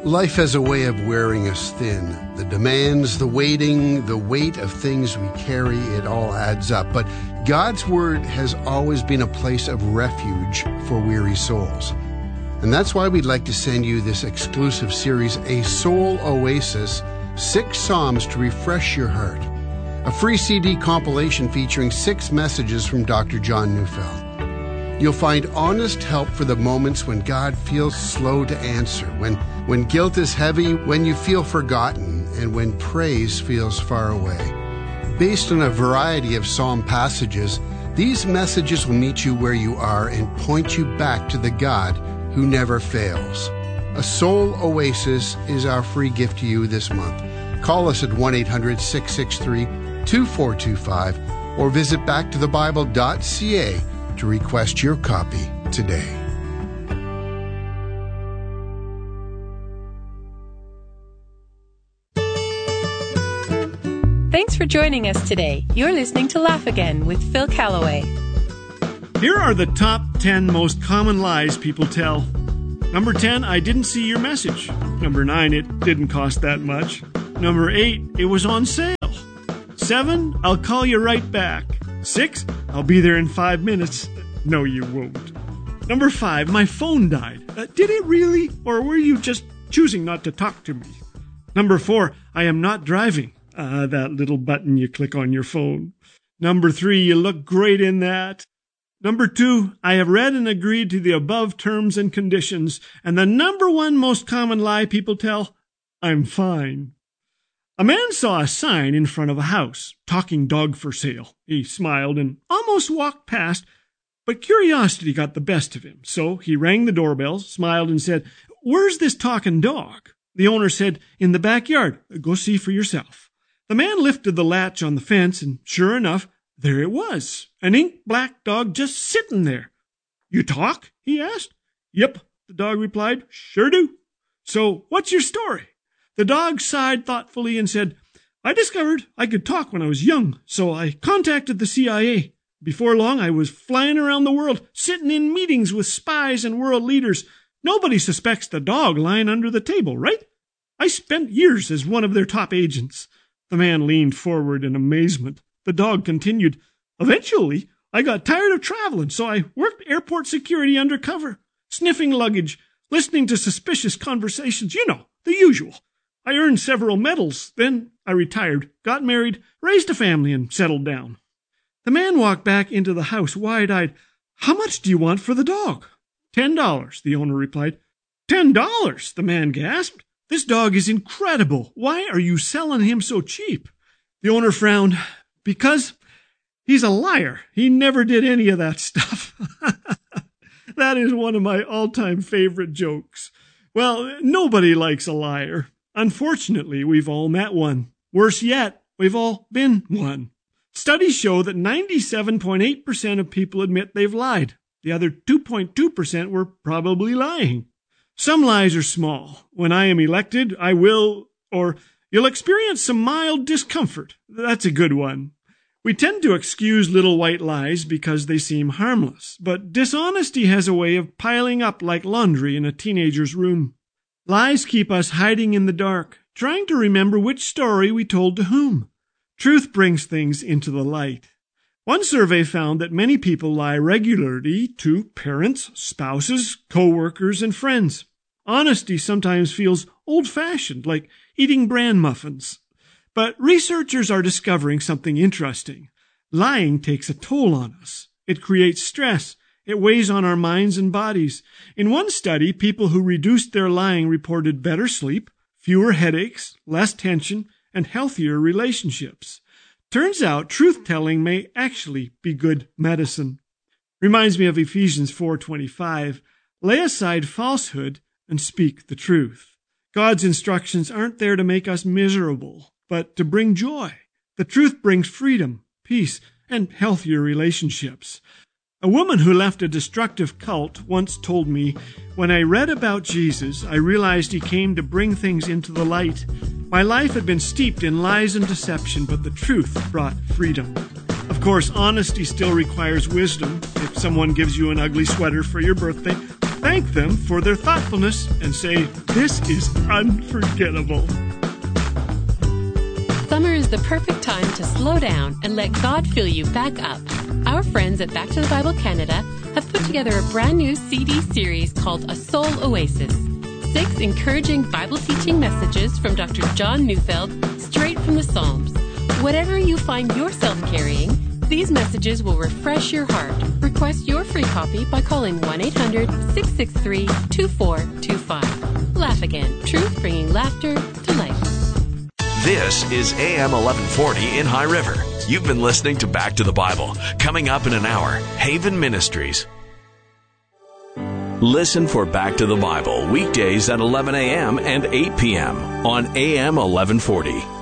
Life has a way of wearing us thin. The demands, the waiting, the weight of things we carry, it all adds up. But God's Word has always been a place of refuge for weary souls. And that's why we'd like to send you this exclusive series, A Soul Oasis, 6 Psalms to refresh your heart. A free CD compilation featuring 6 messages from Dr. John Neufeld. You'll find honest help for the moments when God feels slow to answer, when guilt is heavy, when you feel forgotten, and when praise feels far away. Based on a variety of psalm passages, these messages will meet you where you are and point you back to the God who never fails. A Soul Oasis is our free gift to you this month. Call us at 1-800-663-2425 or visit backtothebible.ca to request your copy today. Thanks for joining us today. You're listening to Laugh Again with Phil Callaway. Here are the top 10 most common lies people tell. Number 10, I didn't see your message. Number 9, it didn't cost that much. Number 8, it was on sale. 7, I'll call you right back. 6, I'll be there in 5 minutes. No, you won't. Number 5, my phone died. Did it really? Or were you just choosing not to talk to me? Number 4, I am not driving. That little button you click on your phone. Number 3, you look great in that. Number 2, I have read and agreed to the above terms and conditions. And the number 1 most common lie people tell, I'm fine. A man saw a sign in front of a house, talking dog for sale. He smiled and almost walked past, but curiosity got the best of him. So he rang the doorbell, smiled, and said, Where's this talking dog? The owner said, In the backyard. Go see for yourself. The man lifted the latch on the fence, and sure enough, there it was, an ink-black dog just sitting there. You talk? He asked. Yep, the dog replied. Sure do. So what's your story? The dog sighed thoughtfully and said, I discovered I could talk when I was young, so I contacted the CIA. Before long, I was flying around the world, sitting in meetings with spies and world leaders. Nobody suspects the dog lying under the table, right? I spent years as one of their top agents. The man leaned forward in amazement. The dog continued, Eventually, I got tired of traveling, so I worked airport security undercover, sniffing luggage, listening to suspicious conversations, the usual. I earned several medals. Then I retired, got married, raised a family, and settled down. The man walked back into the house wide-eyed. How much do you want for the dog? $10, the owner replied. $10, the man gasped. This dog is incredible. Why are you selling him so cheap? The owner frowned. Because he's a liar. He never did any of that stuff. That is one of my all-time favorite jokes. Well, nobody likes a liar. Unfortunately, we've all met one. Worse yet, we've all been one. Studies show that 97.8% of people admit they've lied. The other 2.2% were probably lying. Some lies are small. When I am elected, I will, or you'll experience some mild discomfort. That's a good one. We tend to excuse little white lies because they seem harmless, but dishonesty has a way of piling up like laundry in a teenager's room. Lies keep us hiding in the dark, trying to remember which story we told to whom. Truth brings things into the light. One survey found that many people lie regularly to parents, spouses, co-workers, and friends. Honesty sometimes feels old-fashioned, like eating bran muffins. But researchers are discovering something interesting. Lying takes a toll on us. It creates stress. It weighs on our minds and bodies. In one study, people who reduced their lying reported better sleep, fewer headaches, less tension, and healthier relationships. Turns out truth-telling may actually be good medicine. Reminds me of Ephesians 4:25. Lay aside falsehood and speak the truth. God's instructions aren't there to make us miserable, but to bring joy. The truth brings freedom, peace, and healthier relationships. A woman who left a destructive cult once told me, when I read about Jesus, I realized he came to bring things into the light. My life had been steeped in lies and deception, but the truth brought freedom. Of course, honesty still requires wisdom. If someone gives you an ugly sweater for your birthday, thank them for their thoughtfulness and say, "This is unforgettable." Summer is the perfect time to slow down and let God fill you back up. Our friends at Back to the Bible Canada have put together a brand new CD series called A Soul Oasis. 6 encouraging Bible teaching messages from Dr. John Neufeld, straight from the Psalms. Whatever you find yourself carrying, these messages will refresh your heart. Request your free copy by calling 1-800-663-2425. Laugh Again, truth bringing laughter to life. This is AM 1140 in High River. You've been listening to Back to the Bible. Coming up in an hour, Haven Ministries. Listen for Back to the Bible weekdays at 11 a.m. and 8 p.m. on AM 1140.